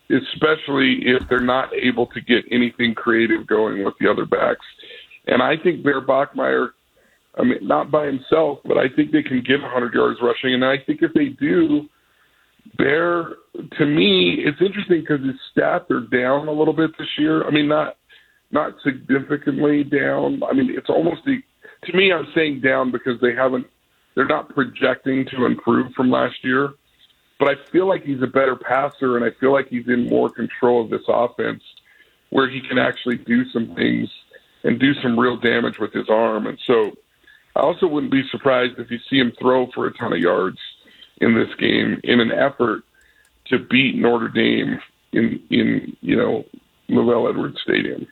especially if they're not able to get anything creative going with the other backs. And I think Bear Bachmeier, I mean, not by himself, but I think they can get 100 yards rushing. And I think if they do, Bear, to me, it's interesting because his stats are down a little bit this year. I mean, not significantly down. I mean, it's almost to me, I'm saying down because they're not projecting to improve from last year. But I feel like he's a better passer, and I feel like he's in more control of this offense where he can actually do some things and do some real damage with his arm. And so I also wouldn't be surprised if you see him throw for a ton of yards in this game in an effort to beat Notre Dame in Lavelle Edwards Stadium.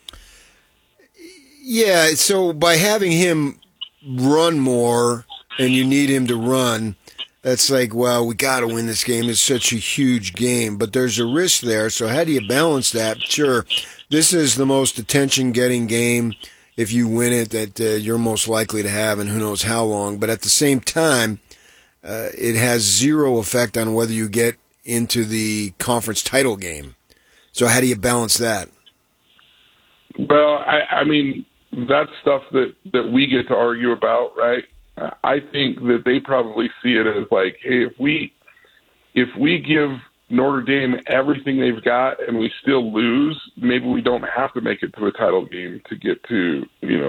Yeah, so by having him run more and you need him to run, that's like, well, we got to win this game. It's such a huge game, but there's a risk there. So how do you balance that? Sure, this is the most attention-getting game if you win it that you're most likely to have, and who knows how long. But at the same time, it has zero effect on whether you get into the conference title game. So how do you balance that? Well, I mean, that's stuff that we get to argue about, right? I think that they probably see it as like, hey, if we give Notre Dame everything they've got and we still lose, maybe we don't have to make it to a title game to get to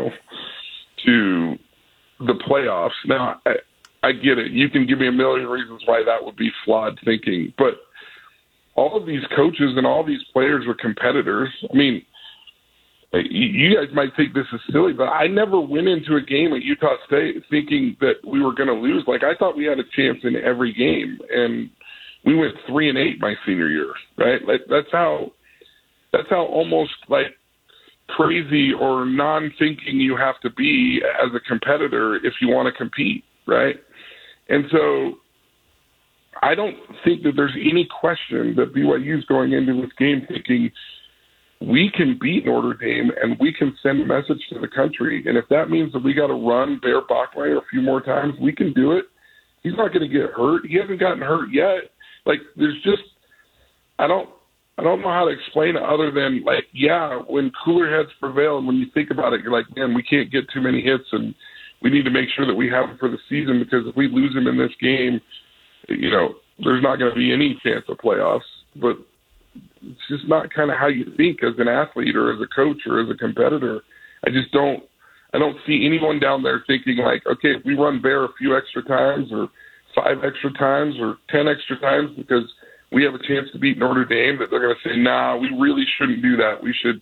the playoffs. Now, I get it. You can give me a million reasons why that would be flawed thinking, but all of these coaches and all these players are competitors. I mean, you guys might think this is silly, but I never went into a game at Utah State thinking that we were going to lose. Like, I thought we had a chance in every game, and we went 3-8 my senior year, right? Like, that's how almost like crazy or non-thinking you have to be as a competitor if you want to compete, right? And so I don't think that there's any question that BYU is going into this game thinking we can beat Notre Dame and we can send a message to the country. And if that means that we got to run Bear Bachmeier a few more times, we can do it. He's not going to get hurt. He hasn't gotten hurt yet. Like, there's just, I don't know how to explain it other than, like, yeah, when cooler heads prevail and when you think about it, you're like, man, we can't get too many hits and we need to make sure that we have him for the season, because if we lose him in this game, there's not going to be any chance of playoffs. But it's just not kind of how you think as an athlete or as a coach or as a competitor. I don't see anyone down there thinking like, okay, if we run Bear a few extra times or 5 extra times or 10 extra times because we have a chance to beat Notre Dame, that they're going to say, nah, we really shouldn't do that. We should,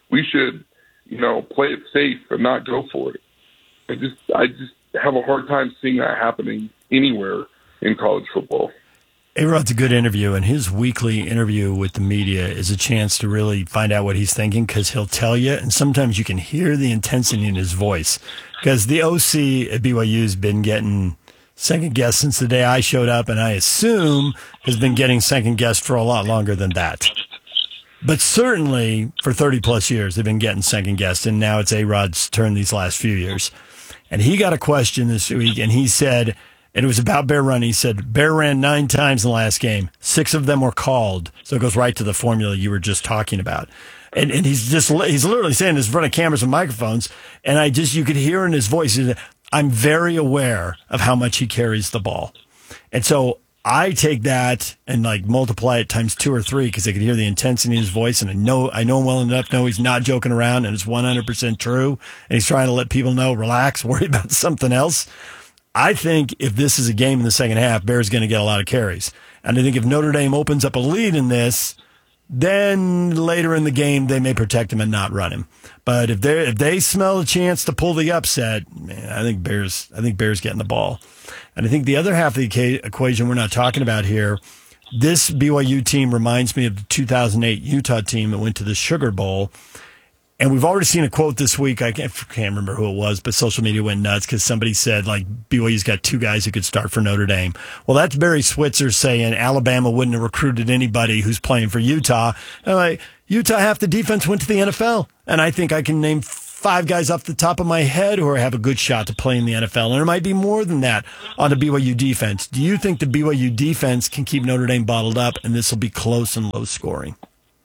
play it safe and not go for it. I just have a hard time seeing that happening anywhere in college football. A-Rod's a good interview, and his weekly interview with the media is a chance to really find out what he's thinking, because he'll tell you, and sometimes you can hear the intensity in his voice, because the OC at BYU has been getting second-guessed since the day I showed up, and I assume has been getting second-guessed for a lot longer than that. But certainly for 30-plus years, they've been getting second-guessed, and now it's A-Rod's turn these last few years. And he got a question this week, and he said, and it was about Bear run. He said, Bear ran 9 times in the last game. 6 of them were called. So it goes right to the formula you were just talking about. And he's literally saying this in front of cameras and microphones. And you could hear in his voice, he said, I'm very aware of how much he carries the ball. And so I take that and like multiply it times 2 or 3, because I could hear the intensity in his voice. And I know him well enough to know he's not joking around, and it's 100% true. And he's trying to let people know, relax, worry about something else. I think if this is a game in the second half, Bear's going to get a lot of carries. And I think if Notre Dame opens up a lead in this, then later in the game, they may protect him and not run him. But if they smell a chance to pull the upset, man, I think Bear's getting the ball. And I think the other half of the equation we're not talking about here, this BYU team reminds me of the 2008 Utah team that went to the Sugar Bowl. And we've already seen a quote this week. I can't remember who it was, but social media went nuts because somebody said, like, BYU's got 2 guys who could start for Notre Dame. Well, that's Barry Switzer saying Alabama wouldn't have recruited anybody who's playing for Utah. And Utah, half the defense went to the NFL. And I think I can name 5 guys off the top of my head who have a good shot to play in the NFL, and there might be more than that on the BYU defense. Do you think the BYU defense can keep Notre Dame bottled up, and this will be close and low scoring?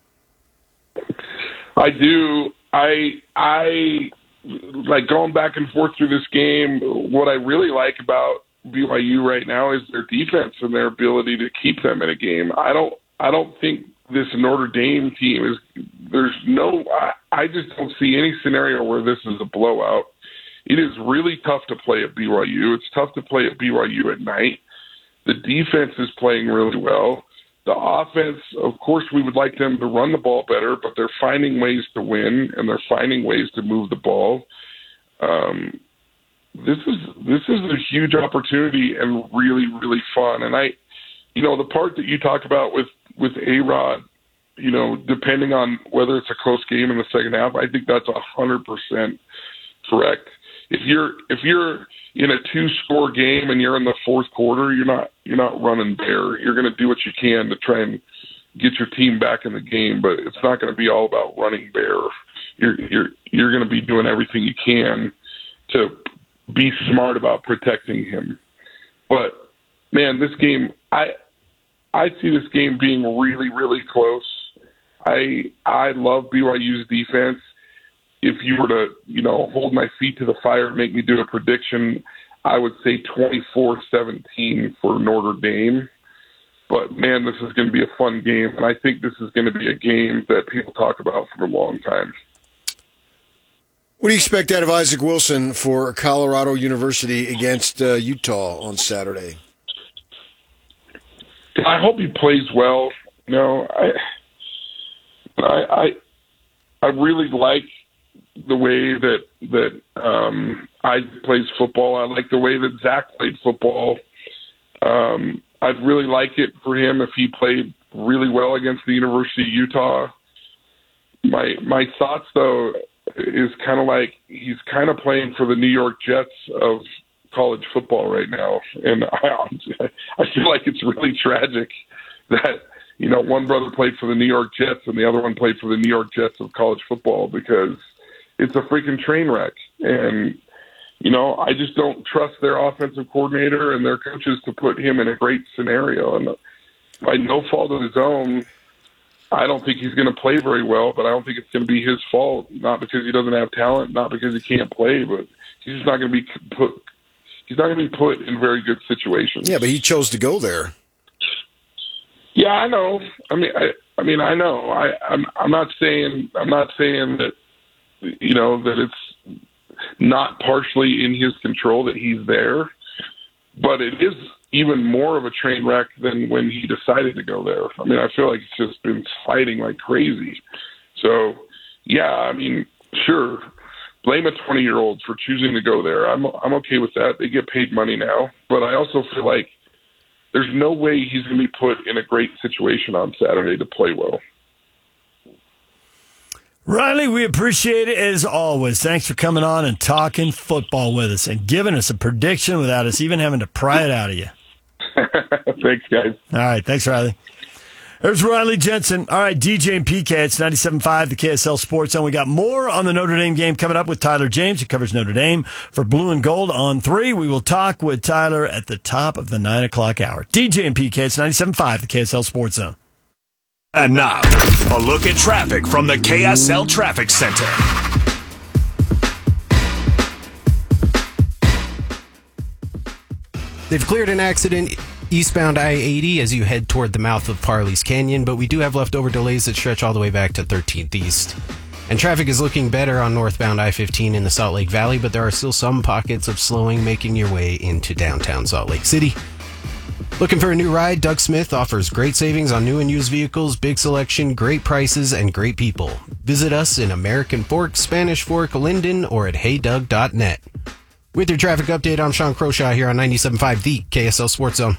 I do. I like going back and forth through this game. What I really like about BYU right now is their defense and their ability to keep them in a game. I don't think this Notre Dame team is. I just don't see any scenario where this is a blowout. It is really tough to play at BYU. It's tough to play at BYU at night. The defense is playing really well. The offense, of course, we would like them to run the ball better, but they're finding ways to win and they're finding ways to move the ball. This is a huge opportunity and really, really fun. And the part that you talk about with A-Rod, depending on whether it's a close game in the second half, I think that's 100% correct. If you're in a 2-score game and you're in the fourth quarter, you're not running bear. You're going to do what you can to try and get your team back in the game, but it's not going to be all about running bear. You're going to be doing everything you can to be smart about protecting him. But man, this game, I see this game being really, really close. I love BYU's defense. If you were to, hold my feet to the fire and make me do a prediction, I would say 24-17 for Notre Dame. But, man, this is going to be a fun game, and I think this is going to be a game that people talk about for a long time. What do you expect out of Isaac Wilson for Colorado University against Utah on Saturday? I hope he plays well. I really like the way that Isaac plays football. I like the way that Zach played football. I'd really like it for him if he played really well against the University of Utah. My thoughts, though, is kind of like he's kind of playing for the New York Jets of college football right now. And I feel like it's really tragic that, one brother played for the New York Jets and the other one played for the New York Jets of college football, because it's a freaking train wreck. And, I just don't trust their offensive coordinator and their coaches to put him in a great scenario. And by no fault of his own, I don't think he's going to play very well, but I don't think it's going to be his fault. Not because he doesn't have talent, not because he can't play, but he's just not going to be put. He's not going to be put in very good situations. Yeah, but he chose to go there. Yeah, I know. I know. I'm not saying that that it's not partially in his control that he's there, but it is even more of a train wreck than when he decided to go there. I feel like it's just been fighting like crazy. So, yeah, sure, blame a 20-year-old for choosing to go there. I'm okay with that. They get paid money now, but I also feel like there's no way he's going to be put in a great situation on Saturday to play well. Riley, we appreciate it as always. Thanks for coming on and talking football with us and giving us a prediction without us even having to pry it out of you. Thanks, guys. All right. Thanks, Riley. There's Riley Jensen. All right, DJ and PK. It's 97.5, the KSL Sports Zone. We got more on the Notre Dame game coming up with Tyler James, who covers Notre Dame for Blue and Gold on 3. We will talk with Tyler at the top of the 9 o'clock hour. DJ and PK. It's 97.5, the KSL Sports Zone. And now, a look at traffic from the KSL Traffic Center. They've cleared an accident eastbound I-80 as you head toward the mouth of Parley's Canyon, but we do have leftover delays that stretch all the way back to 13th East. And traffic is looking better on northbound I-15 in the Salt Lake Valley, but there are still some pockets of slowing making your way into downtown Salt Lake City. Looking for a new ride? Doug Smith offers great savings on new and used vehicles, big selection, great prices, and great people. Visit us in American Fork, Spanish Fork, Linden, or at heydoug.net. With your traffic update, I'm Sean Croshaw here on 97.5, the KSL Sports Zone.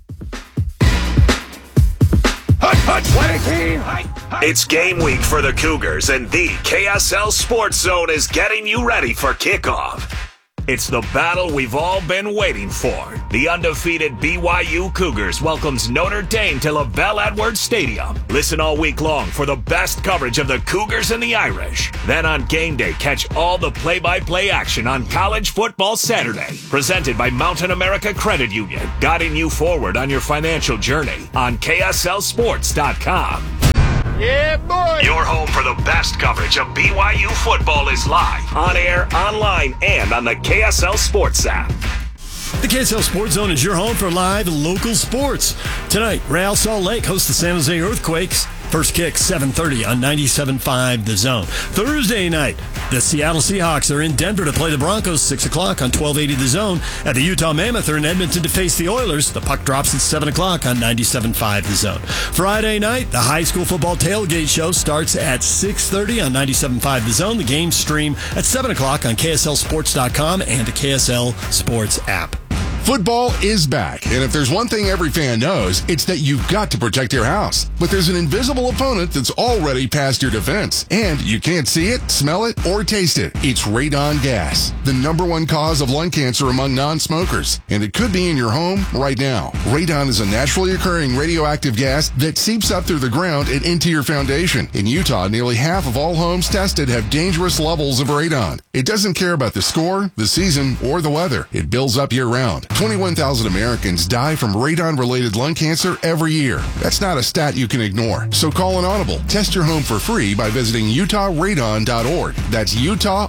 It's game week for the Cougars, and the KSL Sports Zone is getting you ready for kickoff. It's the battle we've all been waiting for. The undefeated BYU Cougars welcomes Notre Dame to LaBelle Edwards Stadium. Listen all week long for the best coverage of the Cougars and the Irish. Then on game day, catch all the play-by-play action on College Football Saturday. Presented by Mountain America Credit Union, guiding you forward on your financial journey on KSLSports.com. Yeah, boy! Your home for the best coverage of BYU football is live, on air, online, and on the KSL Sports app. The KSL Sports Zone is your home for live local sports. Tonight, Real Salt Lake hosts the San Jose Earthquakes. First kick, 7:30 on 97.5 The Zone. Thursday night, the Seattle Seahawks are in Denver to play the Broncos, 6 o'clock on 1280 The Zone. At the Utah Mammoth are in Edmonton to face the Oilers. The puck drops at 7 o'clock on 97.5 The Zone. Friday night, the high school football tailgate show starts at 6:30 on 97.5 The Zone. The games stream at 7 o'clock on KSLSports.com and the KSL Sports app. Football is back, and if there's one thing every fan knows, it's that you've got to protect your house. But there's an invisible opponent that's already past your defense, and you can't see it, smell it, or taste it. It's radon gas, the #1 cause of lung cancer among non-smokers, and it could be in your home right now. Radon is a naturally occurring radioactive gas that seeps up through the ground and into your foundation. In Utah, nearly half of all homes tested have dangerous levels of radon. It doesn't care about the score, the season, or the weather. It builds up year-round. 21,000 Americans die from radon-related lung cancer every year. That's not a stat you can ignore. So call an audible. Test your home for free by visiting utahradon.org. That's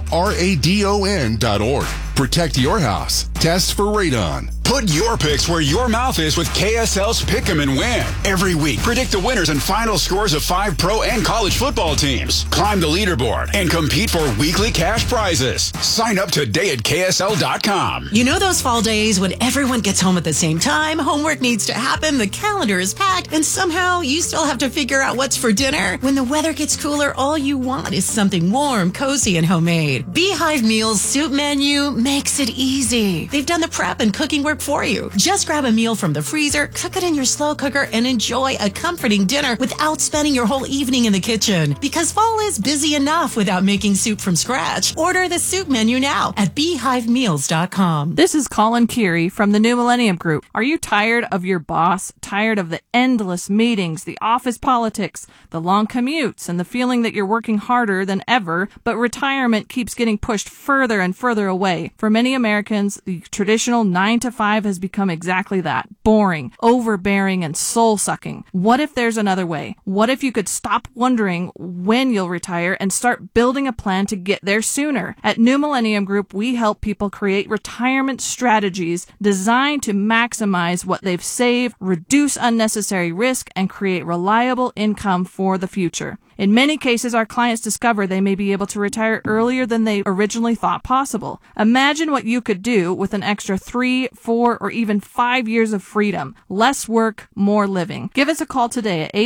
utahradon.org. Protect your house. Test for radon. Put your picks where your mouth is with KSL's Pick 'em and Win. Every week, predict the winners and final scores of 5 pro and college football teams. Climb the leaderboard and compete for weekly cash prizes. Sign up today at KSL.com. You know those fall days when everyone gets home at the same time, homework needs to happen, the calendar is packed, and somehow you still have to figure out what's for dinner? When the weather gets cooler, all you want is something warm, cozy, and homemade. Beehive Meals Soup Menu makes it easy. They've done the prep and cooking work for you. Just grab a meal from the freezer, cook it in your slow cooker, and enjoy a comforting dinner without spending your whole evening in the kitchen. Because fall is busy enough without making soup from scratch. Order the soup menu now at beehivemeals.com. This is Colin Keary from the New Millennium Group. Are you tired of your boss? Tired of the endless meetings, the office politics, the long commutes, and the feeling that you're working harder than ever, but retirement keeps getting pushed further and further away? For many Americans, the traditional 9-to-5 has become exactly that. Boring, overbearing, and soul-sucking. What if there's another way? What if you could stop wondering when you'll retire and start building a plan to get there sooner? At New Millennium Group, we help people create retirement strategies designed to maximize what they've saved, reduce unnecessary risk, and create reliable income for the future. In many cases, our clients discover they may be able to retire earlier than they originally thought possible. Imagine what you could do with an extra 3, 4, or even 5 years of freedom. Less work, more living. Give us a call today at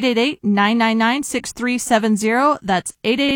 888-999-6370. That's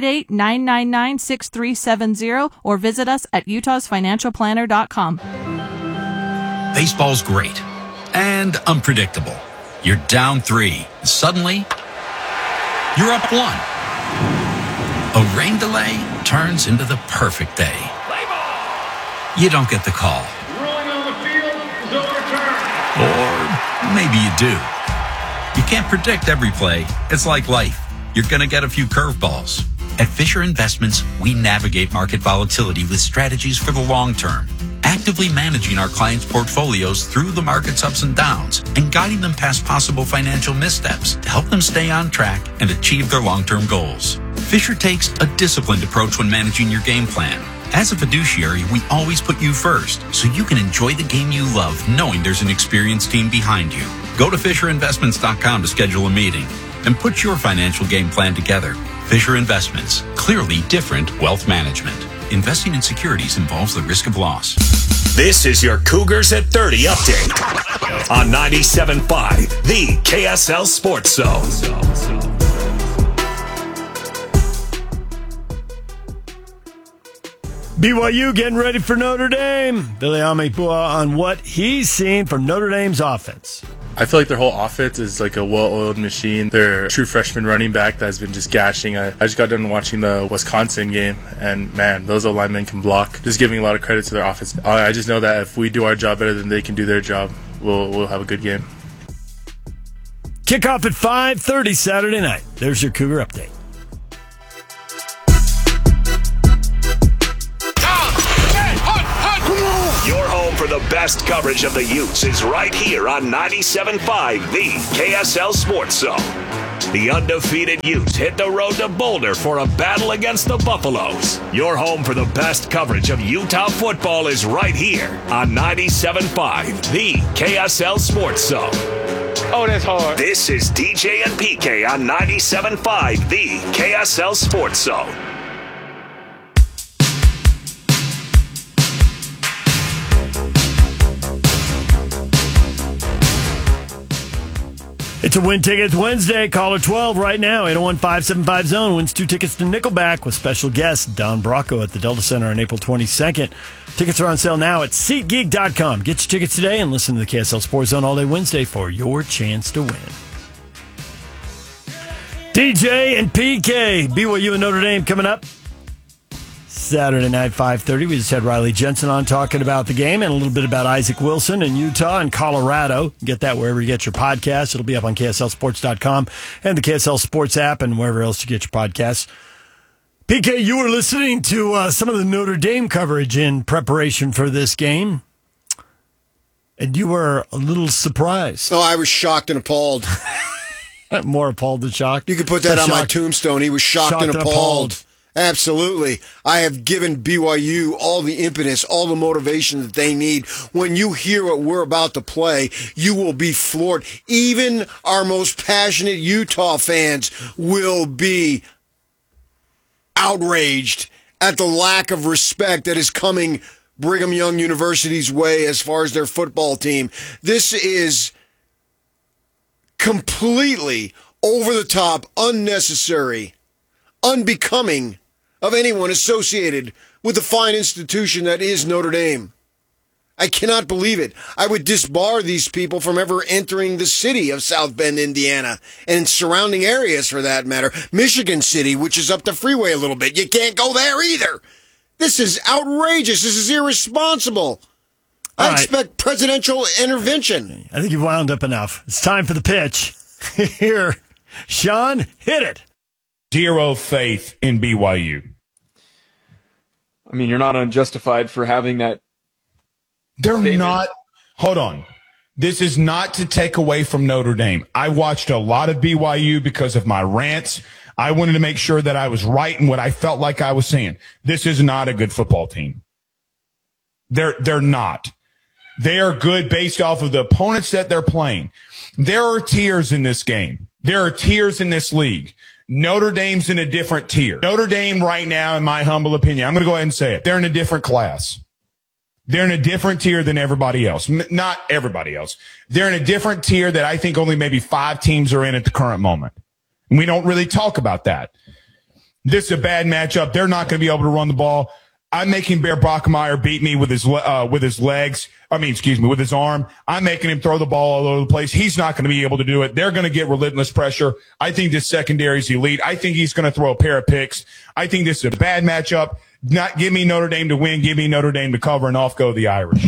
888-999-6370, or visit us at utahsfinancialplanner.com. Baseball's great and unpredictable. You're down 3. Suddenly, you're up 1. A rain delay turns into the perfect day. You don't get the call. Ruling on the field is overturned. Or maybe you do. You can't predict every play. It's like life. You're going to get a few curveballs. At Fisher Investments, we navigate market volatility with strategies for the long term, actively managing our clients' portfolios through the market's ups and downs and guiding them past possible financial missteps to help them stay on track and achieve their long-term goals. Fisher takes a disciplined approach when managing your game plan. As a fiduciary, we always put you first so you can enjoy the game you love knowing there's an experienced team behind you. Go to FisherInvestments.com to schedule a meeting and put your financial game plan together. Fisher Investments, clearly different wealth management. Investing in securities involves the risk of loss. This is your Cougars at 30 update on 97.5, the KSL Sports Zone. BYU getting ready for Notre Dame. Billy Amekbua on what he's seen from Notre Dame's offense. I feel like their whole offense is like a well-oiled machine. Their true freshman running back that's been just gashing. I just got done watching the Wisconsin game, and man, those O-linemen can block. Just giving a lot of credit to their offense. I just know that if we do our job better than they can do their job, we'll have a good game. Kickoff at 5:30 Saturday night. There's your Cougar update. Your home for the best coverage of the Utes is right here on 97.5, the KSL Sports Zone. The undefeated Utes hit the road to Boulder for a battle against the Buffaloes. Your home for the best coverage of Utah football is right here on 97.5, the KSL Sports Zone. Oh, that's hard. This is DJ and PK on 97.5, the KSL Sports Zone. It's a Win Tickets Wednesday. Caller 12 right now. 801-575-ZONE wins 2 tickets to Nickelback with special guest Don Bracco at the Delta Center on April 22nd. Tickets are on sale now at SeatGeek.com. Get your tickets today and listen to the KSL Sports Zone all day Wednesday for your chance to win. DJ and PK, BYU and Notre Dame coming up Saturday night, 5:30. We just had Riley Jensen on talking about the game and a little bit about Isaac Wilson in Utah and Colorado. Get that wherever you get your podcasts. It'll be up on KSLSports.com and the KSL Sports app and wherever else you get your podcasts. PK, you were listening to some of the Notre Dame coverage in preparation for this game, and you were a little surprised. Oh, I was shocked and appalled. More appalled than shocked? You could put that on my tombstone. He was shocked and appalled. Absolutely. I have given BYU all the impetus, all the motivation that they need. When you hear what we're about to play, you will be floored. Even our most passionate Utah fans will be outraged at the lack of respect that is coming Brigham Young University's way as far as their football team. This is completely over the top, unnecessary, unbecoming of anyone associated with the fine institution that is Notre Dame. I cannot believe it. I would disbar these people from ever entering the city of South Bend, Indiana, and surrounding areas for that matter. Michigan City, which is up the freeway a little bit. You can't go there either. This is outrageous. This is irresponsible. I expect presidential intervention. I think you've wound up enough. It's time for the pitch. Here, Sean, hit it. Zero faith in BYU. I mean, you're not unjustified for having that. They're not. Hold on. This is not to take away from Notre Dame. I watched a lot of BYU because of my rants. I wanted to make sure that I was right in what I felt like I was saying. This is not a good football team. They're not. They are good based off of the opponents that they're playing. There are tiers in this game. There are tiers in this league. Notre Dame's in a different tier. Notre Dame right now, in my humble opinion, I'm going to go ahead and say it. They're in a different class. They're in a different tier than everybody else. Not everybody else. They're in a different tier that I think only maybe 5 teams are in at the current moment. And we don't really talk about that. This is a bad matchup. They're not going to be able to run the ball. I'm making Bear Bachmeier beat me with his legs. With his arm. I'm making him throw the ball all over the place. He's not going to be able to do it. They're going to get relentless pressure. I think this secondary is elite. I think he's going to throw a pair of picks. I think this is a bad matchup. Not give me Notre Dame to win. Give me Notre Dame to cover, and off go the Irish.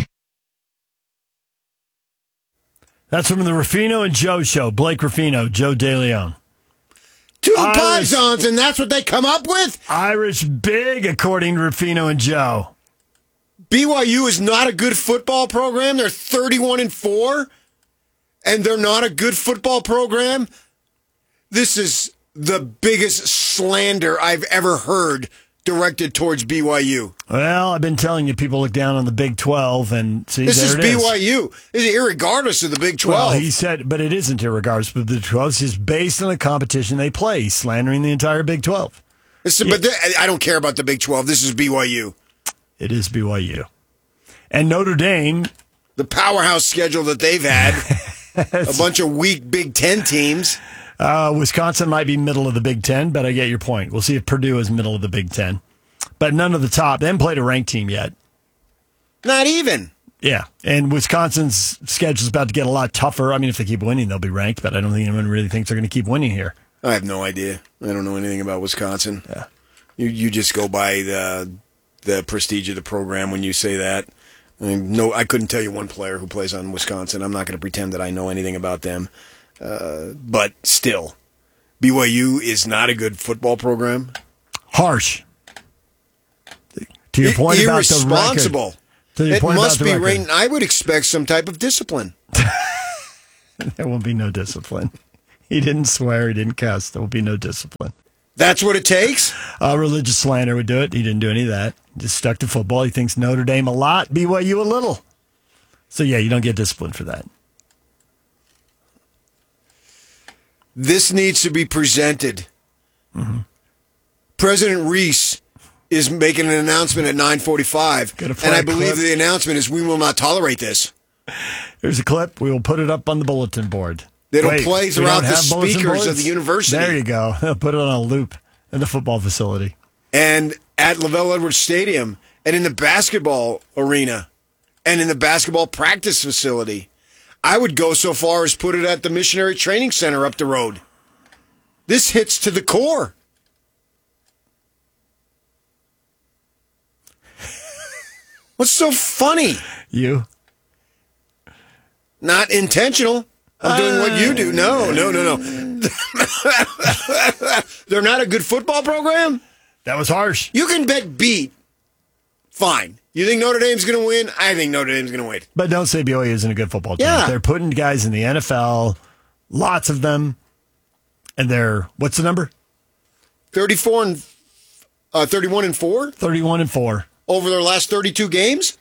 That's from the Ruffino and Joe show. Blake Ruffino, Joe DeLeon. Two Pisons, and that's what they come up with? Irish big, according to Ruffino and Joe. BYU is not a good football program. They're 31-4, and they're not a good football program. This is the biggest slander I've ever heard directed towards BYU. Well, I've been telling you, people look down on the Big 12, and see, this is BYU. This is irregardless of the Big 12. Well, he said, but it isn't irregardless of the Big 12. It's just based on the competition they play. He's slandering the entire Big 12. But I don't care about the Big 12. This is BYU. It is BYU. And Notre Dame. The powerhouse schedule that they've had. A bunch of weak Big 10 teams. Wisconsin might be middle of the Big 10, but I get your point. We'll see if Purdue is middle of the Big 10. But none of the top. They haven't played a ranked team yet. Not even. Yeah, and Wisconsin's schedule's about to get a lot tougher. I mean, if they keep winning, they'll be ranked, but I don't think anyone really thinks they're going to keep winning here. I have no idea. I don't know anything about Wisconsin. Yeah. You just go by the prestige of the program when you say that. I mean, no, I couldn't tell you one player who plays on Wisconsin. I'm not going to pretend that I know anything about them. But still, BYU is not a good football program. Harsh. To your point about the record. Irresponsible. It must be rain. I would expect some type of discipline. There will be no discipline. He didn't swear. He didn't cuss. There will be no discipline. That's what it takes? Religious slander would do it. He didn't do any of that. Just stuck to football. He thinks Notre Dame a lot, BYU a little. So, yeah, you don't get disciplined for that. This needs to be presented. Mm-hmm. President Reese is making an announcement at 9:45, and I believe the announcement is we will not tolerate this. Here's a clip. We will put it up on the bulletin board. It'll play throughout the speakers of the university. There you go. Put it on a loop in the football facility. And at LaVell Edwards Stadium, and in the basketball arena, and in the basketball practice facility. I would go so far as put it at the Missionary Training Center up the road. This hits to the core. What's so funny? You. Not intentional. I'm doing what you do. No. They're not a good football program? That was harsh. You can bet beat. Fine. You think Notre Dame's going to win? I think Notre Dame's going to win. But don't say BYU isn't a good football team. Yeah. They're putting guys in the NFL, lots of them, and they're, what's the number? 31 and 4? 31 and 4. Over their last 32 games?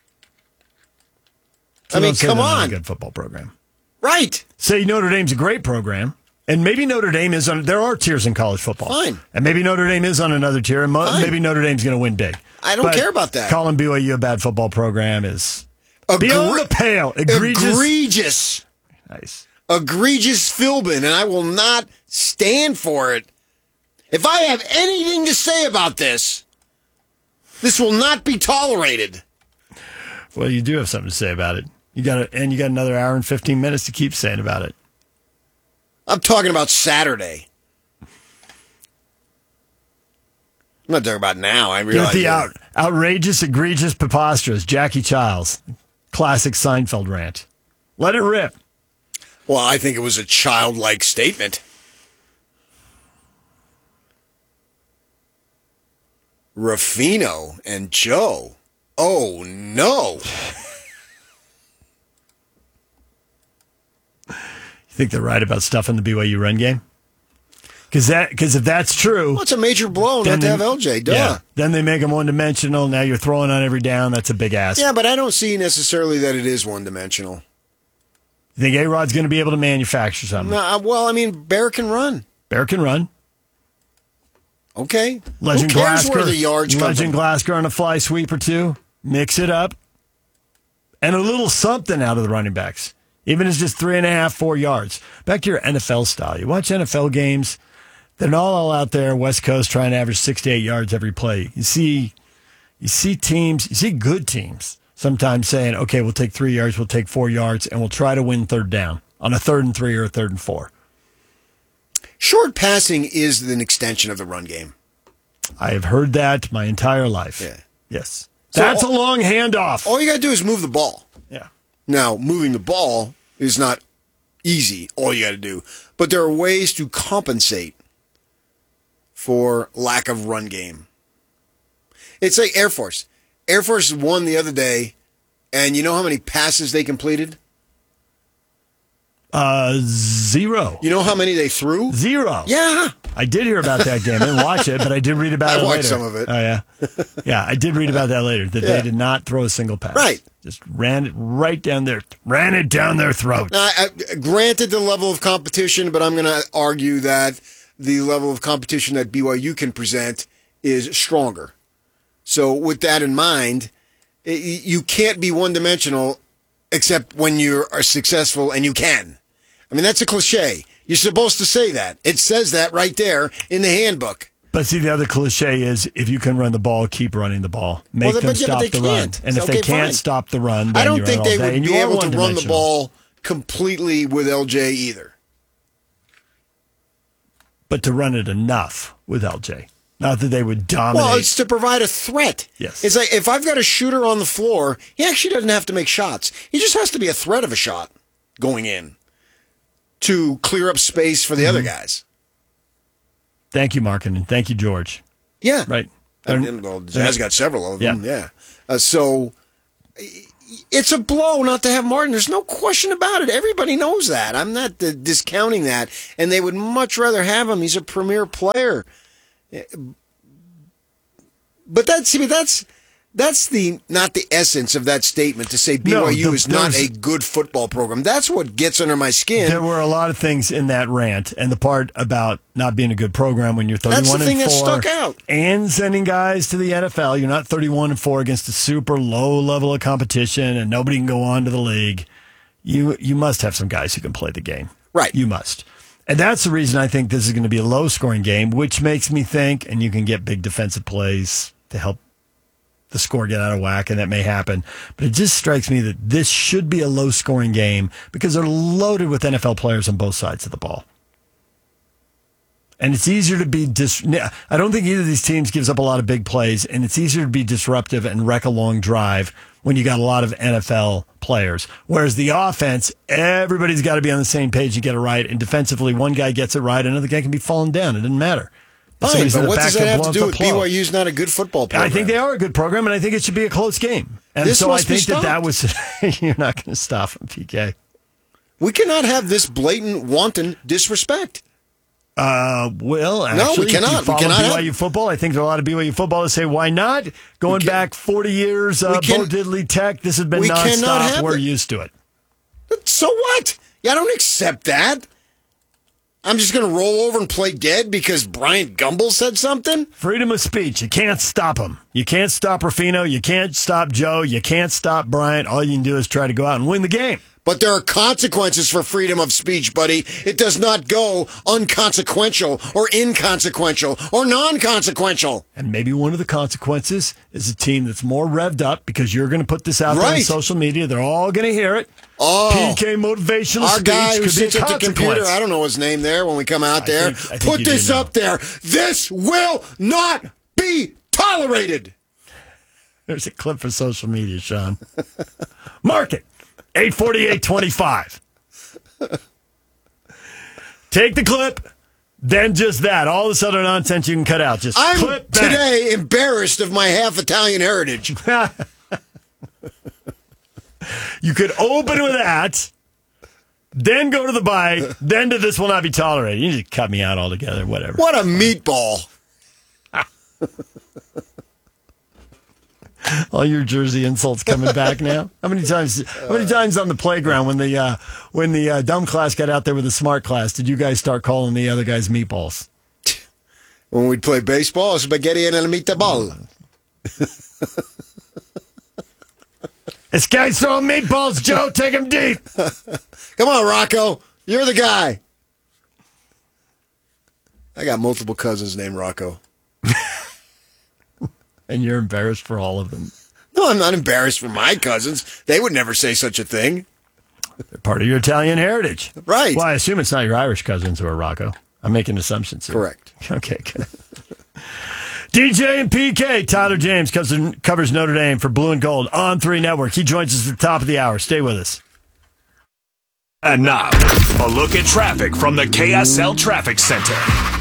So I mean, come on. A good football program. Right. Say Notre Dame's a great program, and maybe Notre Dame is on, there are tiers in college football. Fine. And maybe Notre Dame is on another tier, and maybe Notre Dame's going to win big. I don't care about that. Calling BYU a bad football program is beyond the pale. Egregious. Nice. Egregious Philbin, and I will not stand for it. If I have anything to say about this, this will not be tolerated. Well, you do have something to say about it. You got another hour and 15 minutes to keep saying about it. I'm talking about Saturday. I'm not talking about now. I realize the outrageous, egregious, preposterous Jackie Childs, classic Seinfeld rant. Let it rip. Well, I think it was a childlike statement. Ruffino and Joe. Oh, no. You think they're right about stuff in the BYU run game? Because if that's true... Well, it's a major blow not to have LJ. Duh. Yeah, then they make them one-dimensional. Now you're throwing on every down. That's a big ask. Yeah, but I don't see necessarily that it is one-dimensional. You think A-Rod's going to be able to manufacture something? No, well, I mean, Bear can run. Bear can run. Okay. Legend Who cares Glasker, where the yards come Legend from? Glasker on a fly sweep or two. Mix it up. And a little something out of the running backs. Even if it's just 3.5, 4 yards. Back to your NFL style. You watch NFL games, they're not all out there, West Coast, trying to average 6 to 8 yards every play. You see teams, you see good teams sometimes saying, okay, we'll take 3 yards, we'll take 4 yards, and we'll try to win third down on a 3rd and 3 or a 3rd and 4. Short passing is an extension of the run game. I have heard that my entire life. Yeah. Yes. So That's a long handoff. All you got to do is move the ball. Yeah. Now, moving the ball is not easy, all you got to do. But there are ways to compensate for lack of run game. It's like Air Force. Air Force won the other day, and you know how many passes they completed? 0. You know how many they threw? 0. Yeah. I did hear about that game. I didn't watch it, but I did read about it later. I watched some of it. Oh, yeah. Yeah, I did read about that later, that they did not throw a single pass. Right. Just ran it down their throat. Now, granted the level of competition, but I'm going to argue that the level of competition that BYU can present is stronger. So with that in mind, you can't be one-dimensional except when you are successful, and you can. I mean, that's a cliche. You're supposed to say that. It says that right there in the handbook. But see, the other cliche is if you can run the ball, keep running the ball. Make them stop the run. And if they can't stop the run, then I don't think they would be able to run the ball completely with LJ either. But to run it enough with LJ. Not that they would dominate. Well, it's to provide a threat. Yes. It's like if I've got a shooter on the floor, he actually doesn't have to make shots. He just has to be a threat of a shot going in to clear up space for the other guys. Thank you, Markin, and thank you, George. Yeah. Right. Jazz got several of them. Yeah. So it's a blow not to have Martin. There's no question about it. Everybody knows that. I'm not discounting that. And they would much rather have him. He's a premier player. But that's not the essence of that statement to say BYU is not a good football program. That's what gets under my skin. There were a lot of things in that rant, and the part about not being a good program when you're 31-4. That's the thing that stuck out. And sending guys to the NFL. You're not 31-4 against a super low level of competition, and nobody can go on to the league. You must have some guys who can play the game. Right. You must. And that's the reason I think this is going to be a low-scoring game, which makes me think, and you can get big defensive plays to help the score get out of whack, and that may happen. But it just strikes me that this should be a low-scoring game because they're loaded with NFL players on both sides of the ball. And it's easier to be I don't think either of these teams gives up a lot of big plays, and it's easier to be disruptive and wreck a long drive when you got a lot of NFL players. Whereas the offense, everybody's got to be on the same page and get it right. And defensively, one guy gets it right, another guy can be falling down. It doesn't matter. Fine, but what does that have to do with BYU's not a good football program? I think they are a good program, and I think it should be a close game. And this so I think stopped. that was you're not going to stop him, PK. We cannot have this blatant, wanton disrespect. Well, actually, no, we cannot. If you follow BYU football, I think there are a lot of BYU football that say, why not? Going back 40 years, Bo Diddley Tech, this has been nonstop. We're used to it. So what? Yeah, I don't accept that. I'm just going to roll over and play dead because Bryant Gumbel said something? Freedom of speech. You can't stop him. You can't stop Ruffino. You can't stop Joe. You can't stop Bryant. All you can do is try to go out and win the game. But there are consequences for freedom of speech, buddy. It does not go unconsequential or inconsequential or non-consequential. And maybe one of the consequences is a team that's more revved up because you're going to put this out there on social media. They're all going to hear it. PK motivational our speech guy who could sits be a at the computer, I don't know his name there when we come out there. I think put this up there. This will not be tolerated. There's a clip for social media, Sean. Mark it. 848-25. Take the clip, then just that. All this other nonsense you can cut out. Just I'm clip today embarrassed of my half-Italian heritage. You could open with that, then go to the bye, then to this will not be tolerated. You just cut me out altogether, whatever. What a meatball. All your Jersey insults coming back now. How many times on the playground when the dumb class got out there with the smart class, did you guys start calling the other guys meatballs? When we'd play baseball, spaghetti and a meatball. This guy's throwing meatballs, Joe. Take him deep. Come on, Rocco. You're the guy. I got multiple cousins named Rocco. And you're embarrassed for all of them. No, I'm not embarrassed for my cousins. They would never say such a thing. They're part of your Italian heritage. Right. Well, I assume it's not your Irish cousins who are Rocco. I'm making assumptions here. Correct. Okay, good. DJ and PK, Tyler James covers Notre Dame for Blue and Gold on 3 Network. He joins us at the top of the hour. Stay with us. And now, a look at traffic from the KSL Traffic Center.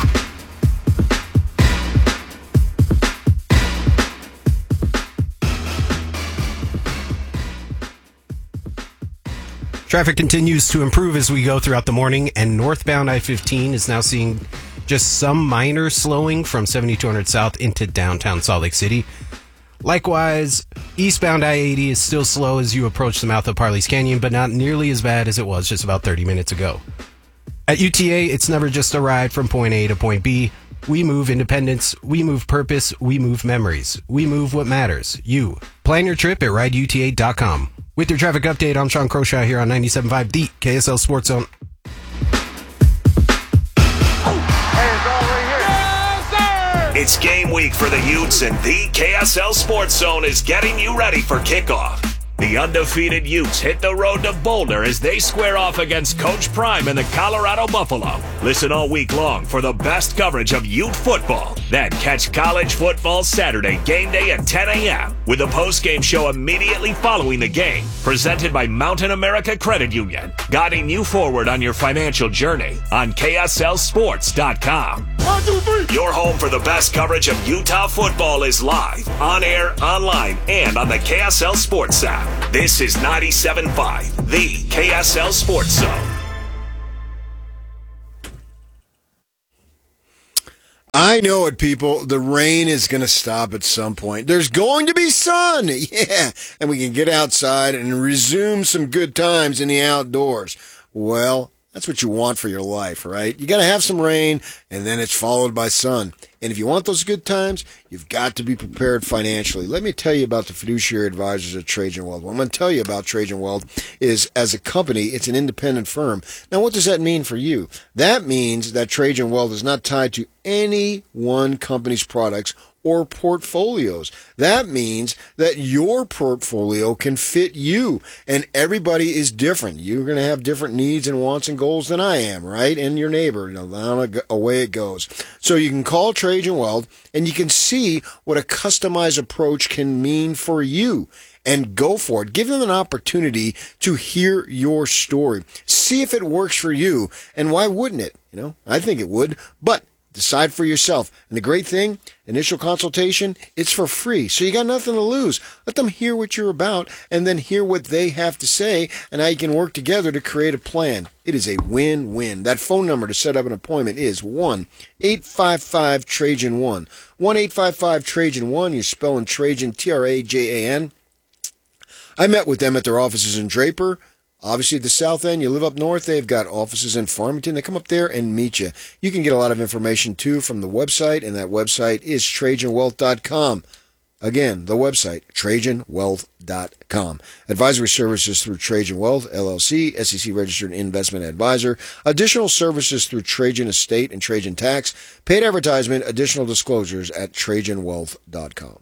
Traffic continues to improve as we go throughout the morning, and northbound I-15 is now seeing just some minor slowing from 7200 South into downtown Salt Lake City. Likewise, eastbound I-80 is still slow as you approach the mouth of Parley's Canyon, but not nearly as bad as it was just about 30 minutes ago. At UTA, it's never just a ride from point A to point B. We move independence, we move purpose, we move memories. We move what matters. You. Plan your trip at rideuta.com. With your traffic update, I'm Sean Croshaw here on 97.5, the KSL Sports Zone. It's game week for the Utes, and the KSL Sports Zone is getting you ready for kickoff. The undefeated Utes hit the road to Boulder as they square off against Coach Prime and the Colorado Buffalo. Listen all week long for the best coverage of Ute football. Then catch college football Saturday game day at 10 a.m. with a post-game show immediately following the game. Presented by Mountain America Credit Union, guiding you forward on your financial journey on KSLSports.com. 1, 2, 3. Your home for the best coverage of Utah football is live, on air, online, and on the KSL Sports app. This is 97.5, the KSL Sports Zone. I know it, people. The rain is going to stop at some point. There's going to be sun. Yeah. And we can get outside and resume some good times in the outdoors. Well, that's what you want for your life, right? You got to have some rain, and then it's followed by sun. And if you want those good times, you've got to be prepared financially. Let me tell you about the fiduciary advisors at Trajan Wealth. What I'm going to tell you about Trajan Wealth is, as a company, it's an independent firm. Now, what does that mean for you? That means that Trajan Wealth is not tied to any one company's products or portfolios. That means that your portfolio can fit you, and everybody is different. You're going to have different needs and wants and goals than I am, right? And your neighbor, away it goes. So you can call Trajan Wealth, and you can see what a customized approach can mean for you. And go for it. Give them an opportunity to hear your story. See if it works for you, and why wouldn't it? I think it would, but decide for yourself. And the great thing, initial consultation, it's for free. So you got nothing to lose. Let them hear what you're about and then hear what they have to say and how you can work together to create a plan. It is a win-win. That phone number to set up an appointment is 1-855-TRAJAN-1. 1-855-TRAJAN-1. You're spelling Trajan, Trajan. I met with them at their offices in Draper. Obviously, at the south end, you live up north, they've got offices in Farmington. They come up there and meet you. You can get a lot of information, too, from the website, and that website is TrajanWealth.com. Again, the website, TrajanWealth.com. Advisory services through Trajan Wealth, LLC, SEC-registered investment advisor. Additional services through Trajan Estate and Trajan Tax. Paid advertisement, additional disclosures at TrajanWealth.com.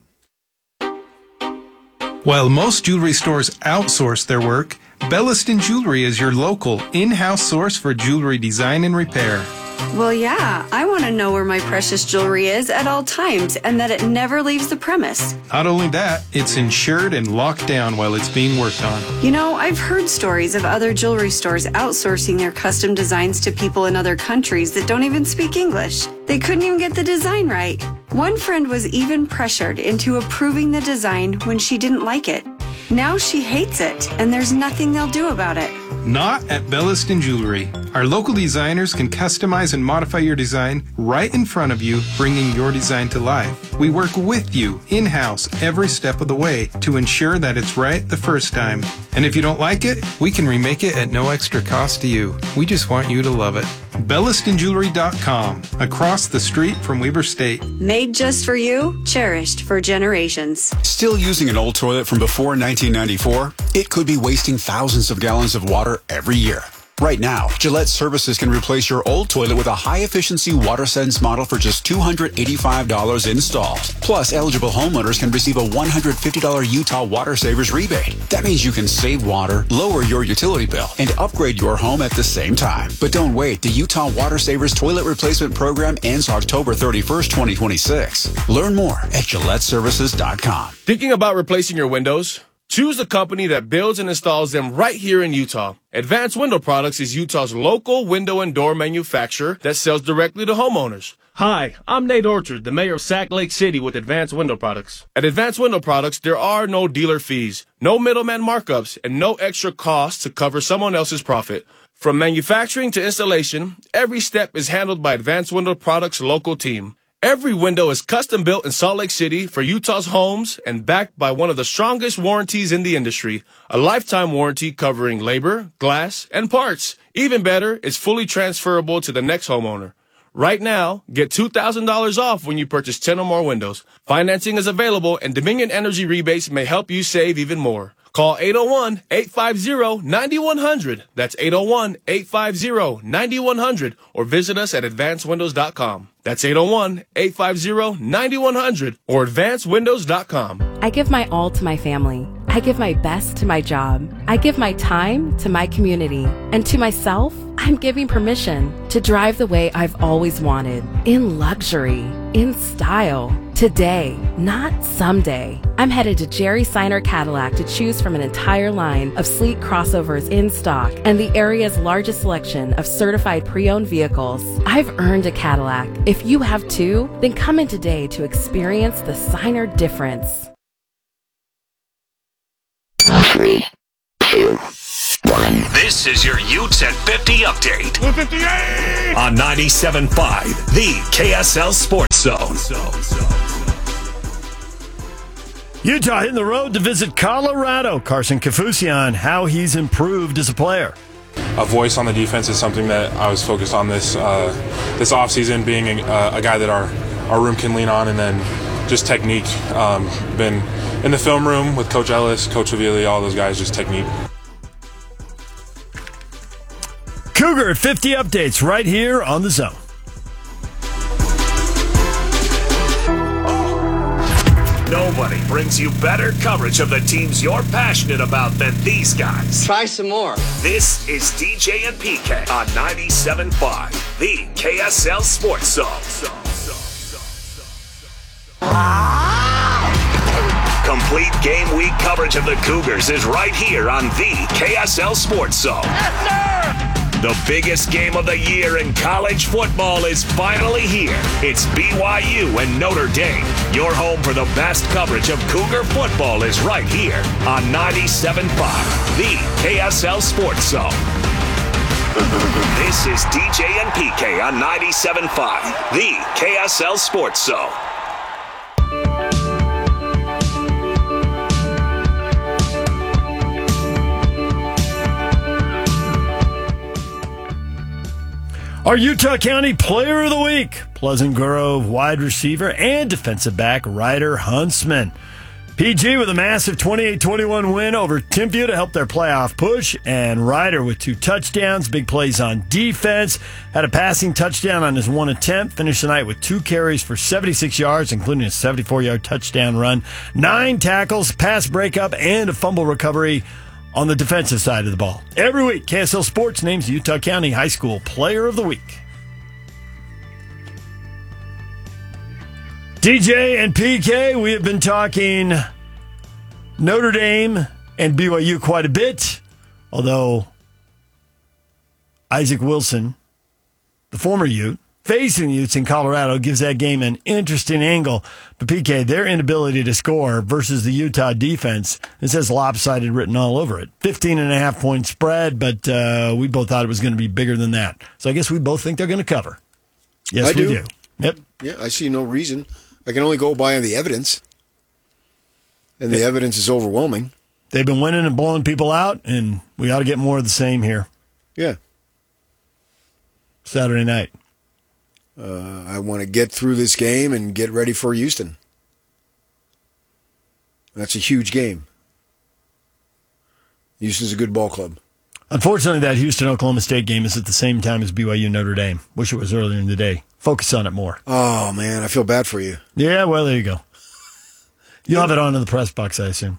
While most jewelry stores outsource their work, Belliston Jewelry is your local, in-house source for jewelry design and repair. Well, yeah, I want to know where my precious jewelry is at all times and that it never leaves the premise. Not only that, it's insured and locked down while it's being worked on. I've heard stories of other jewelry stores outsourcing their custom designs to people in other countries that don't even speak English. They couldn't even get the design right. One friend was even pressured into approving the design when she didn't like it. Now she hates it, and there's nothing they'll do about it. Not at Belliston Jewelry. Our local designers can customize and modify your design right in front of you, bringing your design to life. We work with you in-house every step of the way to ensure that it's right the first time. And if you don't like it, we can remake it at no extra cost to you. We just want you to love it. BellistonJewelry.com, across the street from Weber State. Made just for you, cherished for generations. Still using an old toilet from before 1994? It could be wasting thousands of gallons of water every year. Right now, Gillette Services can replace your old toilet with a high-efficiency WaterSense model for just $285 installed. Plus, eligible homeowners can receive a $150 Utah Water Savers rebate. That means you can save water, lower your utility bill, and upgrade your home at the same time. But don't wait. The Utah Water Savers Toilet Replacement Program ends October 31st, 2026. Learn more at GilletteServices.com. Thinking about replacing your windows? Choose a company that builds and installs them right here in Utah. Advanced Window Products is Utah's local window and door manufacturer that sells directly to homeowners. Hi, I'm Nate Orchard, the mayor of Sac Lake City with Advanced Window Products. At Advanced Window Products, there are no dealer fees, no middleman markups, and no extra costs to cover someone else's profit. From manufacturing to installation, every step is handled by Advanced Window Products' local team. Every window is custom built in Salt Lake City for Utah's homes and backed by one of the strongest warranties in the industry, a lifetime warranty covering labor, glass, and parts. Even better, it's fully transferable to the next homeowner. Right now, get $2,000 off when you purchase 10 or more windows. Financing is available and Dominion Energy rebates may help you save even more. Call 801-850-9100. That's 801-850-9100. Or visit us at advancedwindows.com. That's 801-850-9100 or advancedwindows.com. I give my all to my family. I give my best to my job. I give my time to my community. And to myself, I'm giving permission to drive the way I've always wanted. In luxury. In style. Today, not someday. I'm headed to Jerry Seiner Cadillac to choose from an entire line of sleek crossovers in stock and the area's largest selection of certified pre-owned vehicles. I've earned a Cadillac. If you have too, then come in today to experience the Seiner difference. 3, 2, 1. This is your Utes at 50 update. 58! On 97.5, the KSL Sports Zone. Utah hitting the road to visit Colorado. Carson Kafusian, how he's improved as a player. A voice on the defense is something that I was focused on this offseason, being a guy that our room can lean on, and then just technique. Been in the film room with Coach Ellis, Coach Avili, all those guys, just technique. Cougar 50 updates right here on the Zone. Nobody brings you better coverage of the teams you're passionate about than these guys. Try some more. This is DJ and PK on 97.5, the KSL Sports Zone. Complete game week coverage of the Cougars is right here on the KSL Sports Zone. Yes, sir! The biggest game of the year in college football is finally here. It's BYU and Notre Dame. Your home for the best coverage of Cougar football is right here on 97.5, the KSL Sports Zone. This is DJ and PK on 97.5, the KSL Sports Zone. Our Utah County Player of the Week, Pleasant Grove wide receiver and defensive back Ryder Huntsman. PG with a massive 28-21 win over Timpview to help their playoff push, and Ryder with 2 touchdowns, big plays on defense, had a passing touchdown on his one attempt, finished the night with 2 carries for 76 yards, including a 74-yard touchdown run, 9 tackles, pass breakup, and a fumble recovery on the defensive side of the ball. Every week, KSL Sports names Utah County High School Player of the Week. DJ and PK, we have been talking Notre Dame and BYU quite a bit, although Isaac Wilson, the former Ute, facing the Utes in Colorado gives that game an interesting angle. But PK, their inability to score versus the Utah defense, it says lopsided written all over it. 15.5-point spread, but we both thought it was going to be bigger than that. So I guess we both think they're going to cover. Yes, I we do. Yep. Yeah, I see no reason. I can only go by the evidence. And the evidence is overwhelming. They've been winning and blowing people out, and we ought to get more of the same here. Yeah. Saturday night. I want to get through this game and get ready for Houston. That's a huge game. Houston's a good ball club. Unfortunately, that Houston-Oklahoma State game is at the same time as BYU-Notre Dame. Wish it was earlier in the day. Focus on it more. Oh, man, I feel bad for you. Yeah, well, there you go. You'll have it on in the press box, I assume.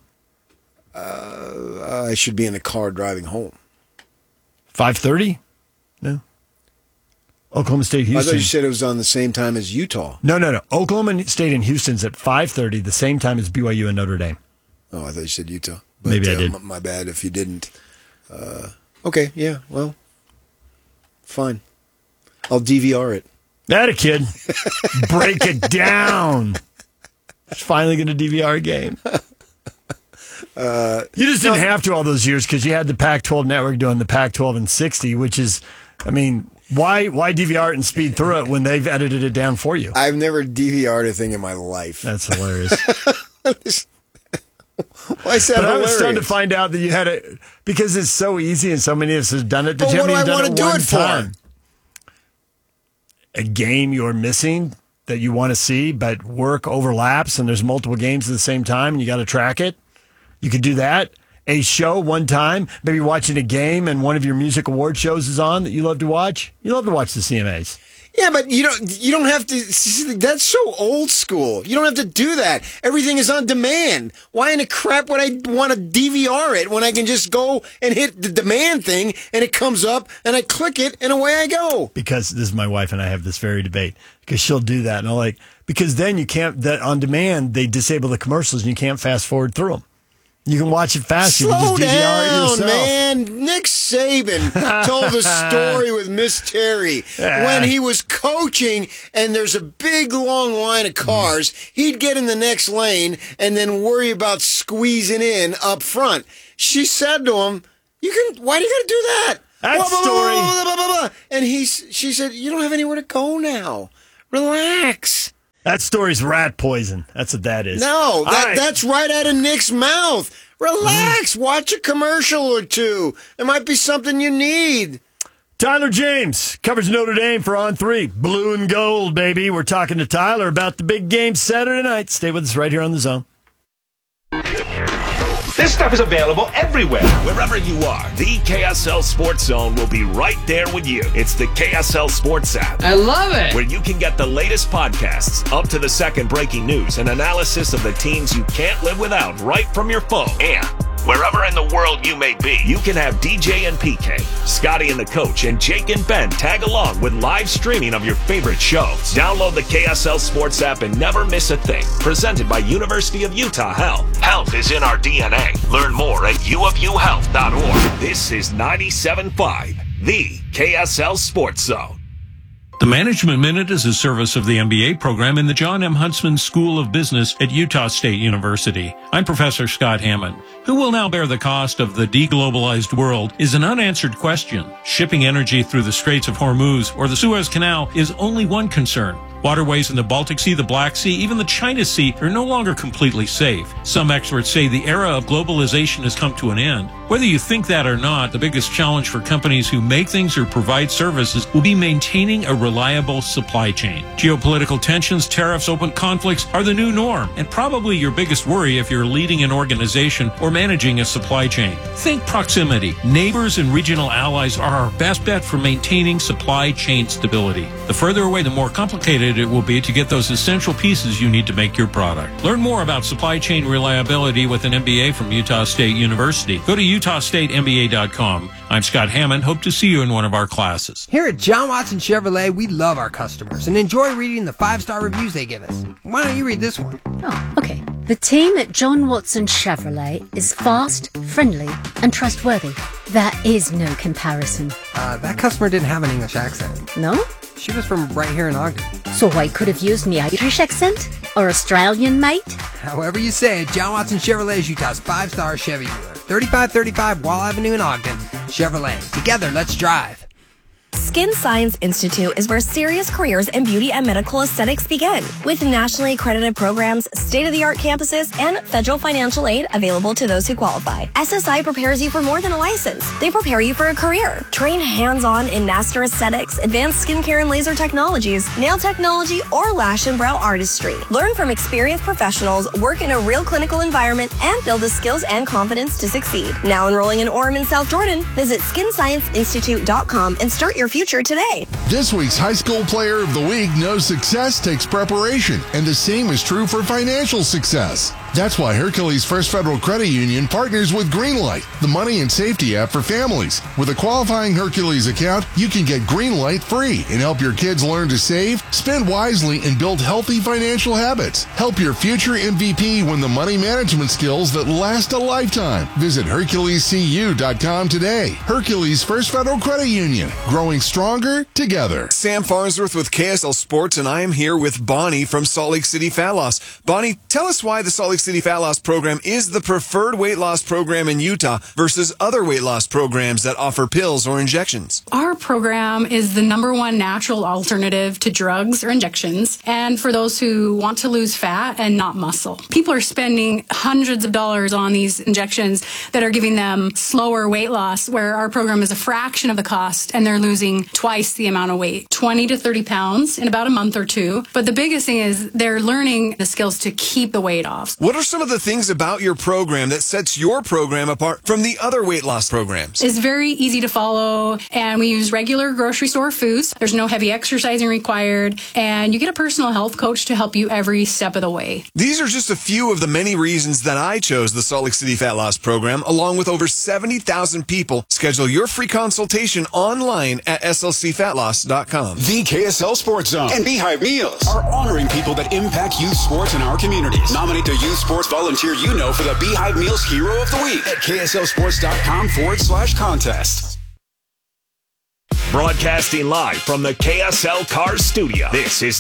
I should be in the car driving home. 5:30? No. Oklahoma State, Houston. I thought you said it was on the same time as Utah. No. Oklahoma State and Houston's at 5:30, the same time as BYU and Notre Dame. Oh, I thought you said Utah. But, maybe I did. My bad if you didn't. Okay, yeah, well, fine. I'll DVR it. Atta kid. Break it down. It's finally going to DVR a game. You just didn't have to all those years because you had the Pac-12 network doing the Pac-12 in 60, which is, I mean, why DVR it and speed through it when they've edited it down for you? I've never DVR'd a thing in my life. That's hilarious. Why is that but hilarious? I was starting to find out that you had it because it's so easy and so many of us have done it. Did but you what do I want to do it time? for? A game you're missing that you want to see, but work overlaps and there's multiple games at the same time and you got to track it. You could do that. a show one time, maybe watching a game and one of your music award shows is on that you love to watch? You love to watch the CMAs. Yeah, but you don't have to. That's so old school. You don't have to do that. Everything is on demand. Why in the crap would I want to DVR it when I can just go and hit the demand thing and it comes up and I click it and away I go? Because this is my wife and I have this very debate because she'll do that and I'm like, because then you can't, that on demand they disable the commercials and you can't fast forward through them. You can watch it fast. Slow you can just DVR it down, yourself. man. Nick Saban told a story with Miss Terry when he was coaching and there's a big, long line of cars. He'd get in the next lane and then worry about squeezing in up front. She said to him, why do you got to do that? That story. And she said, you don't have anywhere to go now. Relax. That story's rat poison. That's what that is. No, that's right out of Nick's mouth. Relax. Watch a commercial or two. It might be something you need. Tyler James covers Notre Dame for On 3. Blue and gold, baby. We're talking to Tyler about the big game Saturday night. Stay with us right here on The Zone. This stuff is available everywhere. Wherever you are, the KSL Sports Zone will be right there with you. It's the KSL Sports app. I love it. Where you can get the latest podcasts, up to the second breaking news, and analysis of the teams you can't live without right from your phone. And wherever in the world you may be, you can have DJ and PK, Scotty and the Coach, and Jake and Ben tag along with live streaming of your favorite shows. Download the KSL Sports app and never miss a thing. Presented by University of Utah Health. Health is in our DNA. Learn more at uofuhealth.org. This is 97.5, the KSL Sports Zone. The Management Minute is a service of the MBA program in the John M. Huntsman School of Business at Utah State University. I'm Professor Scott Hammond. Who will now bear the cost of the deglobalized world is an unanswered question. Shipping energy through the Straits of Hormuz or the Suez Canal is only one concern. Waterways in the Baltic Sea, the Black Sea, even the China Sea are no longer completely safe. Some experts say the era of globalization has come to an end. Whether you think that or not, the biggest challenge for companies who make things or provide services will be maintaining a reliable supply chain. Geopolitical tensions, tariffs, open conflicts are the new norm, and probably your biggest worry if you're leading an organization or managing a supply chain. Think proximity. Neighbors and regional allies are our best bet for maintaining supply chain stability. The further away, the more complicated it will be to get those essential pieces you need to make your product. Learn more about supply chain reliability with an MBA from Utah State University. Go to utahstatemba.com. I'm Scott Hammond. Hope to see you in one of our classes. Here at John Watson Chevrolet, we love our customers and enjoy reading the 5-star reviews they give us. Why don't you read this one? Oh, okay. The team at John Watson Chevrolet is fast, friendly, and trustworthy. There is no comparison. That customer didn't have an English accent. No? She was from right here in Ogden. So I could have used me Irish accent? Or Australian, mate? However you say it, John Watson Chevrolet is Utah's 5-star Chevy dealer. 3535 Wall Avenue in Ogden. Chevrolet. Together, let's drive. Skin Science Institute is where serious careers in beauty and medical aesthetics begin. With nationally accredited programs, state-of-the-art campuses, and federal financial aid available to those who qualify. SSI prepares you for more than a license. They prepare you for a career. Train hands-on in master aesthetics, advanced skincare and laser technologies, nail technology, or lash and brow artistry. Learn from experienced professionals, work in a real clinical environment, and build the skills and confidence to succeed. Now enrolling in Orem and South Jordan, visit skinscienceinstitute.com and start your future today. This week's High School Player of the Week knows success takes preparation, and the same is true for financial success. That's why Hercules First Federal Credit Union partners with Greenlight, the money and safety app for families. With a qualifying Hercules account, you can get Greenlight free and help your kids learn to save, spend wisely, and build healthy financial habits. Help your future MVP win the money management skills that last a lifetime. Visit HerculesCU.com today. Hercules First Federal Credit Union, growing stronger together. Sam Farnsworth with KSL Sports, and I am here with Bonnie from Salt Lake City Fat Loss. Bonnie, tell us why the Salt Lake City Fat Loss Program is the preferred weight loss program in Utah versus other weight loss programs that offer pills or injections. Our program is the #1 natural alternative to drugs or injections, and for those who want to lose fat and not muscle. People are spending hundreds of dollars on these injections that are giving them slower weight loss, where our program is a fraction of the cost, and they're losing twice the amount of weight, 20 to 30 pounds in about a month or two. But the biggest thing is they're learning the skills to keep the weight off. What What are some of the things about your program that sets your program apart from the other weight loss programs? It's very easy to follow, and we use regular grocery store foods. There's no heavy exercising required, and you get a personal health coach to help you every step of the way. These are just a few of the many reasons that I chose the Salt Lake City Fat Loss Program, along with over 70,000 people. Schedule your free consultation online at slcfatloss.com. The KSL Sports Zone and Beehive Meals are honoring people that impact youth sports in our communities. Nominate the youth sports volunteer you know for the Beehive Meals Hero of the Week at kslsports.com/contest. Broadcasting live from the KSL Cars Studio. This is